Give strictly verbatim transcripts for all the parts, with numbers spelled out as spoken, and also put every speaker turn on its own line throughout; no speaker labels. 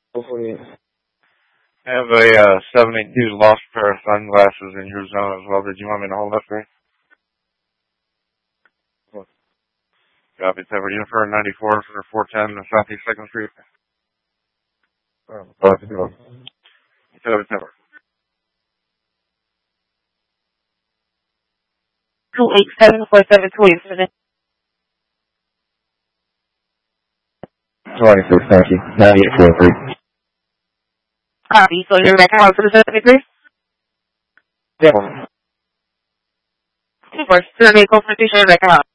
forty-eight.
I have a uh, seventy-two lost pair of sunglasses in your zone as well. Did you want me to hold up there? Copy, Temper. Uniform ninety-four for four ten Southeast second Street. Oh, copy, Temper. Copy, Temper.
two eight seven four seven two eight seven.
twenty-six, thank you. ninety-eight four three.
Copy. So you're back out for the seventy-three?
Yeah.
First, seventy-eight four three, you're back out.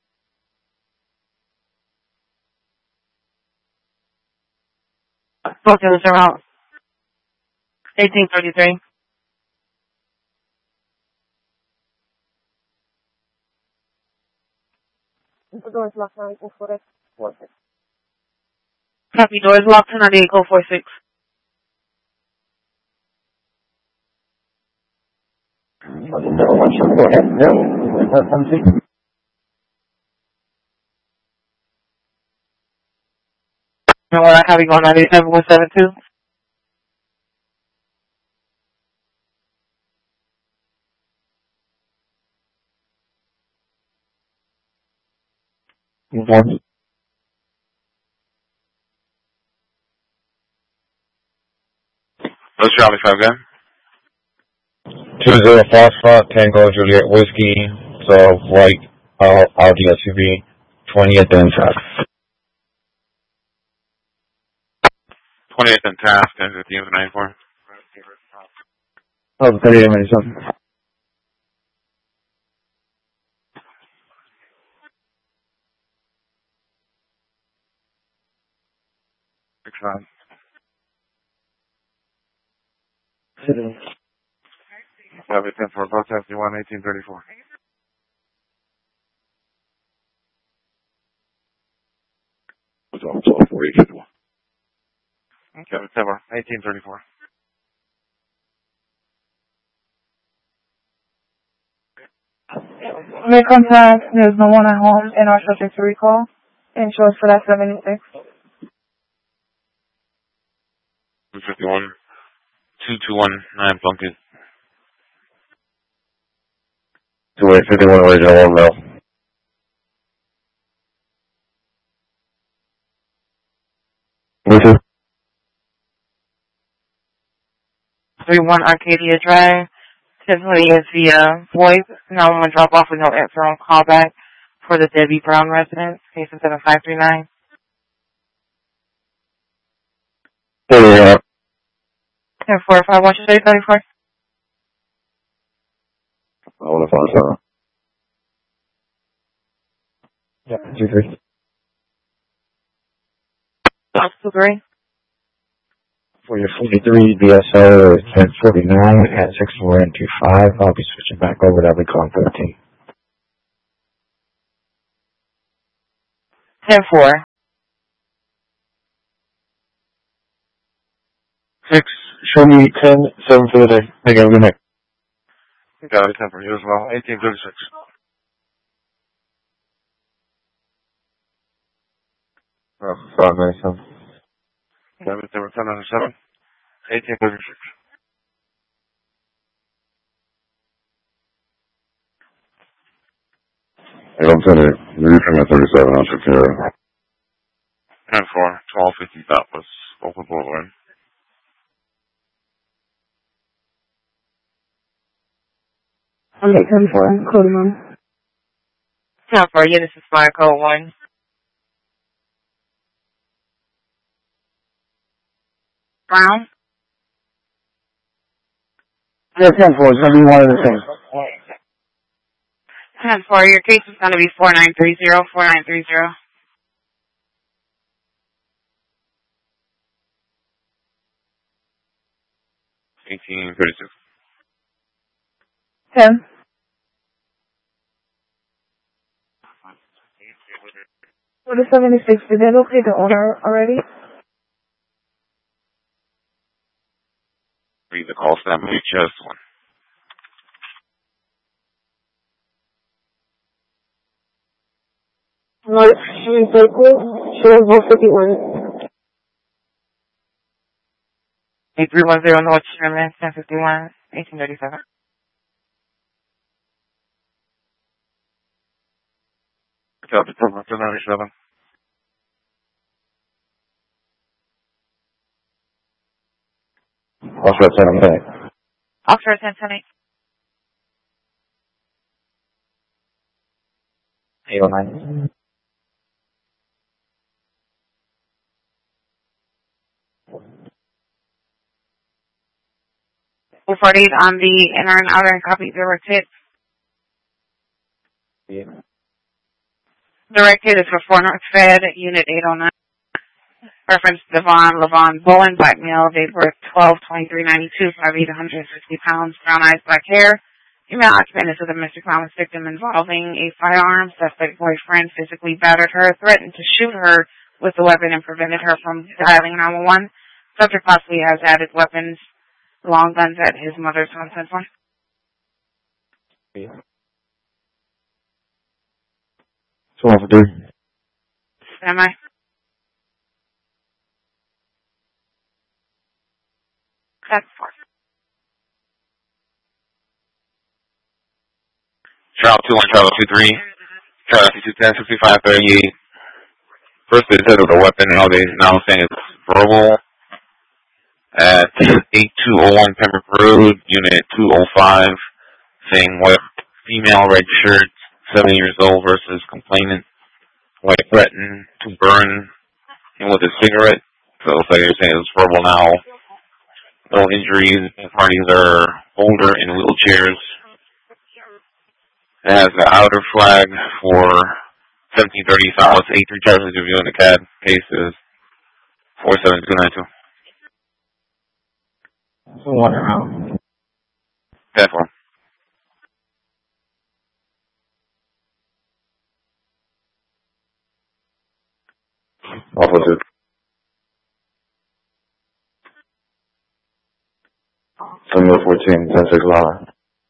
Okay, let's around. eighteen thirty-three. The door's locked on eight four six. Copy, doors locked on eight four six.
No, go ahead. No, that's something.
You know what I have you going on eight seven one seven two?
One.
Let's Charlie five again.
Two zero Foxtrot Tango Juliet Whiskey. So white uh, Audi S U V. twentieth and Taft.
twentieth and Taft, and at the end of ninety-four.
Oh, thirty-eight minutes.
Six nine. Copy, ten four, both fifty-one, eighteen thirty-four.
It's all twelve forty fifty-one.
Copy, ten four, eighteen thirty-four.
May contact, there's no one at home and our subject to recall. Insurance for that seventy-six.
two fifty-one, two two one nine Plunkett.
two eight fifty-one original one mil.
three one Arcadia Drive. Typically is via VoIP. No one drop off with no answer on callback for the Debbie Brown residence. Case of seven five three nine.
Yeah.
ten four five one two thirty four.
I want to find something. Yeah, two three.
That's two three.
For your forty-three D S O is ten forty-nine at six four and two five. I'll be switching back over to every call thirteen.
ten four.
six, show me ten, seven for the day. Again, good night.
Copy, ten for you as well, eighteen thirty-six.
Oh, five ninety-seven.
Copy, ten for ten ninety-seven, eighteen thirty-six.
Hey, I'm telling you, you're from at thirty-seven, I'll take care of it.
ten four, twelve fifty Doubtless, open boardwalk.
Okay, ten four, code room. ten four, yeah, this is fire code one. Brown?
Yeah, ten four, it's going to be one of the things.
ten four, your case is going to be four nine three zero, four nine three zero.
eighteen thirty-six.
ten. For the seventy-six, did they locate the owner already?
Read the call stamp, H S one.
North Street Circle, Sheriff one fifty-one. eight three one zero North Sherman, ten fifty-one, eighteen thirty-seven.
Copy, ten ninety-seven.
Officer ten ten.
Officer ten ten eight.
eight oh nine.
four forty-eight on the inner and outer and copy direct hit.
Yeah.
Direct hit is for four North Fed, Unit eight oh nine. Reference Devon Levon Bowen, black male, date of birth twelve twenty-three ninety-two, five eight, one hundred sixty pounds, brown eyes, black hair. Female occupant is a domestic violence victim involving a firearm. Suspect boyfriend physically battered her, threatened to shoot her with the weapon, and prevented her from dialing nine one one. Subject possibly has added weapons, long guns at his mother's home.
Yeah. So one for three.
Am I? That's four.
Travel two one, travel two three, travel two ten, sixty-five thirty-eight. First they said it was a weapon, now they now saying it's verbal. At eight two oh one Pembroke Road, Unit two oh five, saying what female red shirt, seventy years old versus complainant, white threatened to burn him with a cigarette. So it's like they're saying it's verbal now. No injuries. The parties are older in wheelchairs. It has the outer flag for seventeen thirty South eight three charges reviewing the C A D cases four seven two nine two.
So one around.
That's one.
Officer. Seven fourteen, ten six line.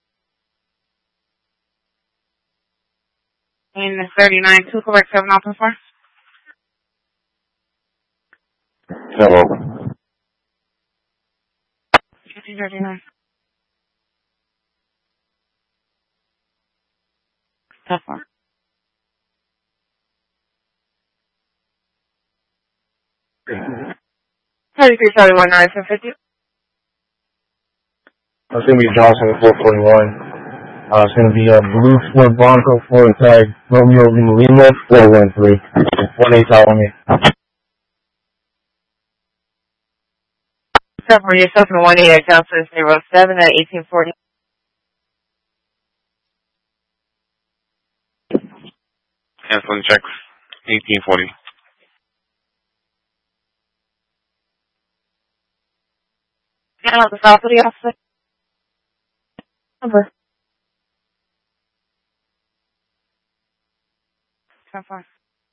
In the thirty-nine, two correct seven open for.
Ten open.
fifteen thirty-nine. Tough one. thirty-three thirty-one, nine fifty.
That's going to be Johnson four forty-one. Uh, it's going to be a blue Ford Bronco Ford tag Romeo Lima four one three. one eight on me.
Separate yourself in one eight at Johnson zero seven at eighteen forty.
Canceling checks eighteen forty.
And on the south of the officer. Number. So far.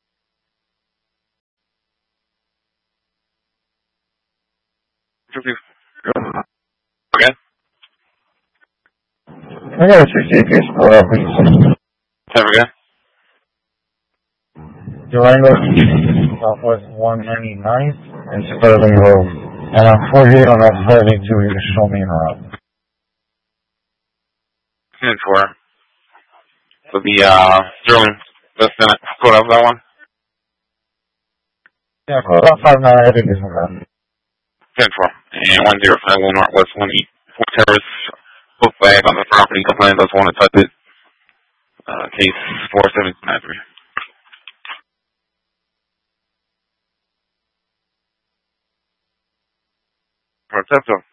Okay.
I got a sixty-eight case for uh, please.
Have again.
Durango, Southwest one ninety-ninth, and Suburban Road. And I'm forty-eight on that thirty-two, you can show me around.
ten four. So the, uh, Sterling, that's the code of that one?
Yeah, about five nine, I think it's around.
ten four. And one zero five one Northwest one eight four Terrace, book bag on the property, complaint doesn't want to touch it. Uh, case four seven nine three. Protecto.